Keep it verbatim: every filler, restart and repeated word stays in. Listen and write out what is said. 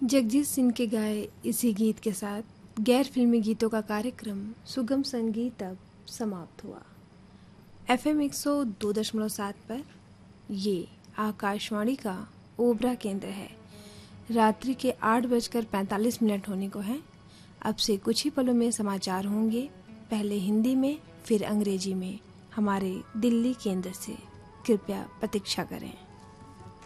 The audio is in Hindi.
जगजीत सिंह के गाए इसी गीत के साथ गैर फिल्मी गीतों का कार्यक्रम सुगम संगीत अब समाप्त हुआ। एफ एम एक सौ दो दशमलव सात पर ये आकाशवाणी का ओबरा केंद्र है। रात्रि के आठ बजकर पैंतालीस मिनट होने को है। अब से कुछ ही पलों में समाचार होंगे, पहले हिंदी में फिर अंग्रेजी में, हमारे दिल्ली केंद्र से। कृपया प्रतीक्षा करें।